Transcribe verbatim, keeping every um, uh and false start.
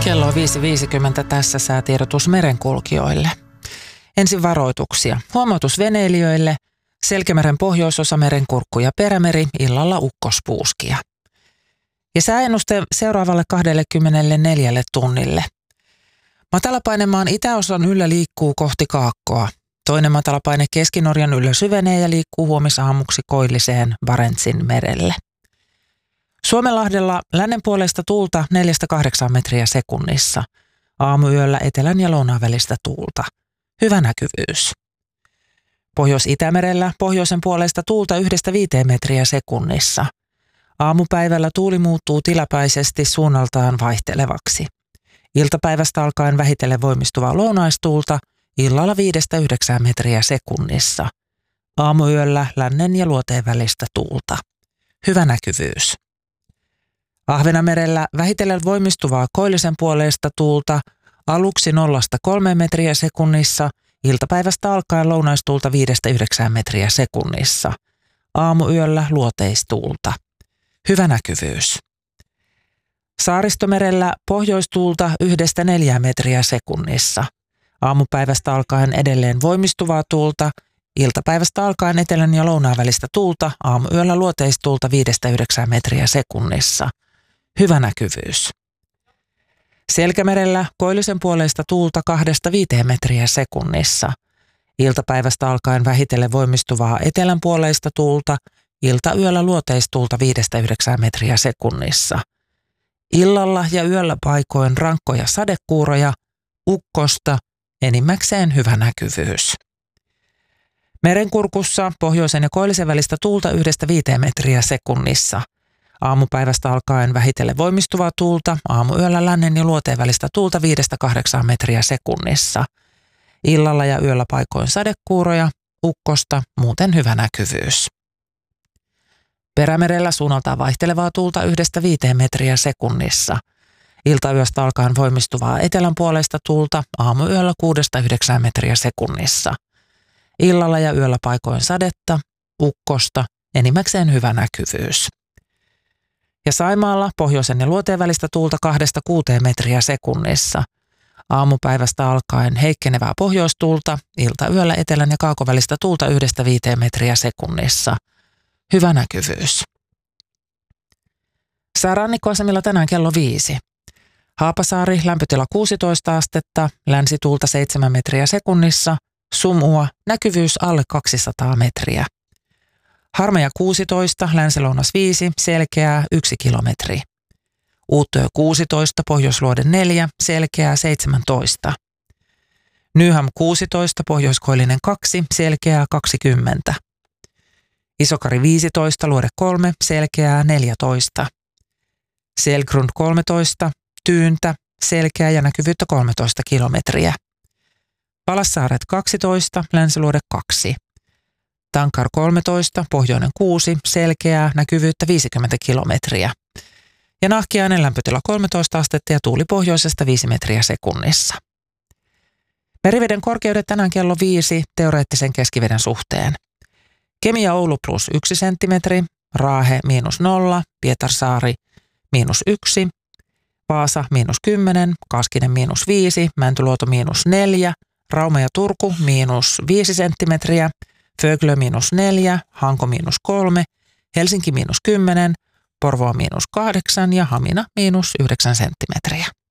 Kello on viisi viisikymmentä, tässä säätiedotus merenkulkijoille. Ensin varoituksia. Huomautus veneilijöille. Selkämeren pohjoisosa, Merenkurkku ja Perämeri, illalla ukkospuuskia. Ja sääennuste seuraavalle kaksikymmentäneljä tunnille. Matalapainemaan itäosan yllä liikkuu kohti Kaakkoa. Toinen matalapaine Keski-Norjan yllä syvenee ja liikkuu huomisaamuksi koilliseen Barentsin merelle. Suomenlahdella lännen puolesta tuulta neljästä kahdeksaan metriä sekunnissa. Aamuyöllä etelän ja lounaan välistä tuulta. Hyvä näkyvyys. Pohjois-Itämerellä pohjoisen puolesta tuulta yhdestä viiteen metriä sekunnissa. Aamupäivällä tuuli muuttuu tilapäisesti suunnaltaan vaihtelevaksi. Iltapäivästä alkaen vähitellen voimistuvaa lounaistuulta, illalla viidestä yhdeksään metriä sekunnissa. Aamuyöllä lännen ja luoteen välistä tuulta. Hyvä näkyvyys. Ahvenanmerellä vähitellen voimistuvaa koillisen puoleista tuulta, aluksi nollasta kolmeen metriä sekunnissa, iltapäivästä alkaen lounaistuulta viidestä yhdeksään metriä sekunnissa. Aamuyöllä luoteistuulta. Hyvä näkyvyys. Saaristomerellä pohjoistuulta yhdestä neljään metriä sekunnissa. Aamupäivästä alkaen edelleen voimistuvaa tuulta, iltapäivästä alkaen etelän ja lounaan välistä tuulta, aamuyöllä luoteistuulta viidestä yhdeksään metriä sekunnissa. Hyvä näkyvyys. Selkämerellä koillisen puoleista tuulta kahdesta viiteen metriä sekunnissa. Iltapäivästä alkaen vähitellen voimistuvaa etelän puoleista tuulta, iltayöllä luoteistuulta viidestä yhdeksään metriä sekunnissa. Illalla ja yöllä paikoin rankkoja sadekuuroja, ukkosta, enimmäkseen hyvä näkyvyys. Merenkurkussa pohjoisen ja koillisen välistä tuulta yhdestä viiteen metriä sekunnissa. Aamupäivästä alkaen vähitellen voimistuvaa tuulta, aamuyöllä lännen ja luoteen välistä tuulta viidestä kahdeksaan metriä sekunnissa. Illalla ja yöllä paikoin sadekuuroja, ukkosta, muuten hyvä näkyvyys. Perämerellä suunnaltaan vaihtelevaa tuulta yhdestä viiteen metriä sekunnissa. Iltayöstä alkaen voimistuvaa etelän puoleista tuulta, aamuyöllä kuudesta yhdeksään metriä sekunnissa. Illalla ja yöllä paikoin sadetta, ukkosta, enimmäkseen hyvä näkyvyys. Ja Saimaalla pohjoisen ja luoteen välistä tuulta kahdesta kuuteen metriä sekunnissa. Aamupäivästä alkaen heikkenevää pohjoistuulta, iltayöllä etelän ja kaukovälistä tuulta yhdestä viiteen metriä sekunnissa. Hyvä näkyvyys. Säärannikkoasemilla tänään kello viisi. Haapasaari, lämpötila kuusitoista astetta, länsituulta seitsemän metriä sekunnissa, sumua, näkyvyys alle kaksisataa metriä. Harmeja kuusitoista, länsilounas viisi, selkeää yksi kilometri. Uuttöö kuusitoista, Pohjoisluode neljä, selkeää seitsemäntoista. Nyham kuusitoista, Pohjoiskoillinen kaksi, selkeää kaksikymmentä. Isokari viisitoista, Luode kolme, selkeää neljätoista. Selgrund kolmetoista, Tyyntä, selkeää ja näkyvyyttä kolmetoista kilometriä. Palassaaret kaksitoista, Länsiluode kaksi. Tankar kolmetoista, Pohjoinen kuusi, selkeää, näkyvyyttä viisikymmentä kilometriä. Ja Nahkiainen lämpötila kolmetoista astetta ja tuuli pohjoisesta viisi metriä sekunnissa. Meriveden korkeudet tänään kello viisi teoreettisen keskiveden suhteen. Kemi ja Oulu plus yksi senttimetri, Raahe miinus nolla, Pietarsaari miinus yksi, Vaasa miinus kymmenen, Kaskinen miinus viisi, Mäntyluoto miinus neljä, Rauma ja Turku miinus viisi senttimetriä, Föglö miinus neljä, Hanko miinus kolme, Helsinki miinus kymmenen, Porvoo miinus kahdeksan ja Hamina miinus yhdeksän senttimetriä.